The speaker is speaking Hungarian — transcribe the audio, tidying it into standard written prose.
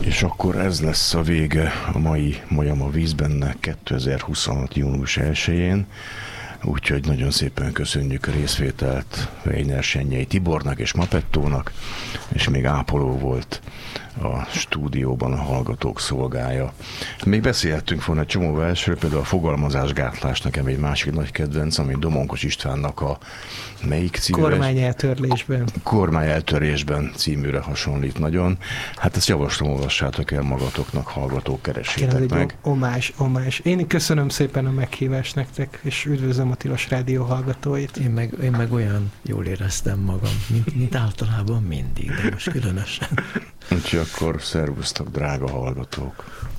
És akkor ez lesz a vége a mai Majom a vízbennek 2026. június 1-én. Úgyhogy nagyon szépen köszönjük a részvételt Weiner Sennyei Tibornak és Mapettónak, és még ápoló volt a stúdióban a hallgatók szolgája. Még beszélhettünk volna egy csomó versről, például a fogalmazásgátlás nekem egy másik nagy kedvenc, ami Domonkos Istvánnak a melyik című? Kormányeltörésben címűre hasonlít nagyon. Hát ezt javaslom, olvassátok el magatoknak, hallgatók, keressétek meg. Omás. Én köszönöm szépen a meghívást nektek, és üdvözlöm a Tilos Rádió hallgatóit. Én meg olyan jól éreztem magam, mint általában mindig, de most különösen. Úgyhogy akkor szervusztok, drága hallgatók!